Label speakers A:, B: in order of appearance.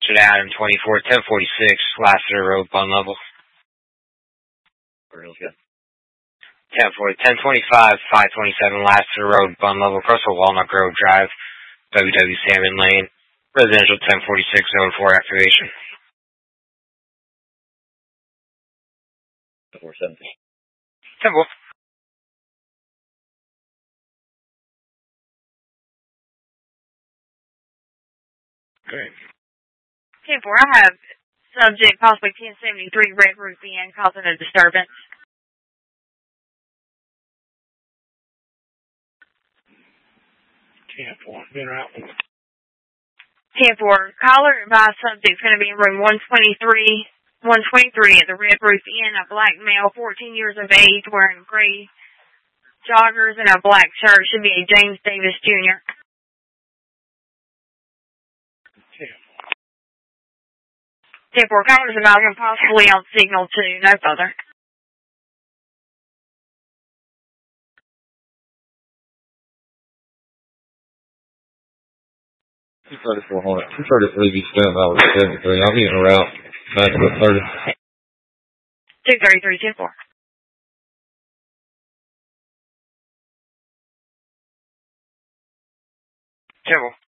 A: to Adam 24, 1046, Lassiter Road, Bun Level.
B: Let's go.
A: 1025, 527, Lassiter Road, Bun Level, Crystal Walnut Grove Drive, WW Salmon Lane, residential 1046, zone 4 activation.
B: 470.
A: 10-4.
B: Great.
C: 10-4, I have subject possibly 1073 Red Roof Inn causing a disturbance.
B: 10-4, been out.
C: 10-4, caller advised subject's going to be in room 123 at the Red Roof Inn, a black male, 14 years of age, wearing gray joggers and a black shirt. Should be a James Davis Jr. 10-4, caller's advising possibly on signal 2, no further.
B: $234 233 be spent about 73. I'll be in a route back to 30.
C: 233, 10-4.
A: 10-4.